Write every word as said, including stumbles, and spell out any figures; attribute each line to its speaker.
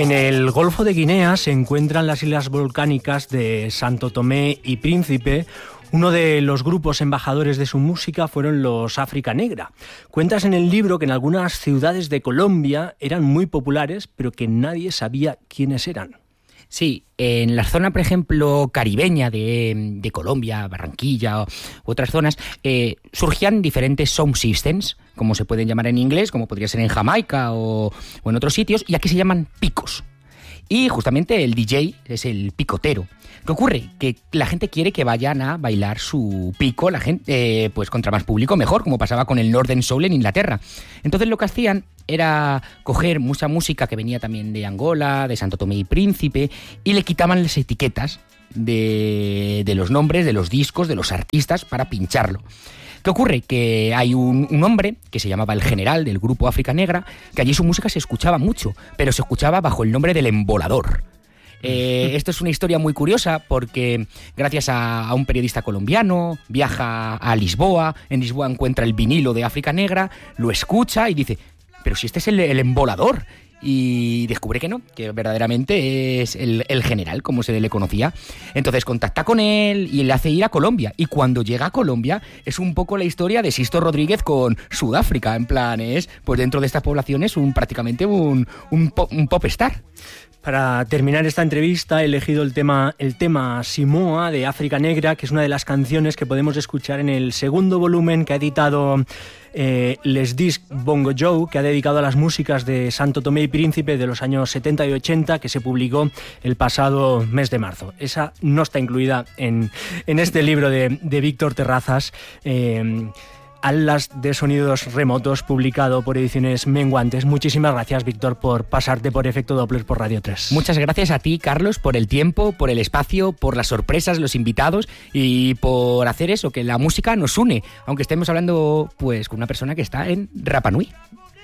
Speaker 1: En el Golfo de Guinea se encuentran las islas volcánicas de Santo Tomé y Príncipe. Uno de los grupos embajadores de su música fueron los África Negra. Cuentas en el libro que en algunas ciudades de Colombia eran muy populares, pero que nadie sabía quiénes eran.
Speaker 2: Sí, en la zona, por ejemplo, caribeña de, de Colombia, Barranquilla u otras zonas, eh, surgían diferentes sound systems, como se pueden llamar en inglés, como podría ser en Jamaica o, o en otros sitios, y aquí se llaman picos. Y justamente el D J es el picotero. ¿Qué ocurre? Que la gente quiere que vayan a bailar su pico, la gente, eh, pues contra más público mejor, como pasaba con el Northern Soul en Inglaterra. Entonces lo que hacían era coger mucha música que venía también de Angola, de Santo Tomé y Príncipe, y le quitaban las etiquetas de, de los nombres, de los discos, de los artistas para pincharlo. ¿Qué ocurre? Que hay un, un hombre que se llamaba el general del grupo África Negra, que allí su música se escuchaba mucho, pero se escuchaba bajo el nombre del embolador. Eh, esto es una historia muy curiosa porque gracias a, a un periodista colombiano viaja a Lisboa, en Lisboa encuentra el vinilo de África Negra, lo escucha y dice, pero si este es el, el embolador. Y descubre que no, que verdaderamente es el, el general, como se le conocía. Entonces contacta con él y le hace ir a Colombia. Y cuando llega a Colombia es un poco la historia de Sisto Rodríguez con Sudáfrica. En plan, es pues dentro de estas poblaciones un prácticamente un, un, pop, un pop star.
Speaker 1: Para terminar esta entrevista he elegido el tema, el tema Simoa de África Negra, que es una de las canciones que podemos escuchar en el segundo volumen que ha editado eh, Les Discs Bongo Joe, que ha dedicado a las músicas de Santo Tomé y Príncipe de los años setenta y ochenta, que se publicó el pasado mes de marzo. Esa no está incluida en, en este libro de, de Víctor Terrazas, eh, Atlas de Sonidos Remotos, publicado por Ediciones Menguantes. Muchísimas gracias, Víctor, por pasarte por Efecto Doppler por Radio tres.
Speaker 2: Muchas gracias a ti, Carlos, por el tiempo, por el espacio, por las sorpresas, los invitados y por hacer eso, que la música nos une, aunque estemos hablando pues con una persona que está en Rapa Nui.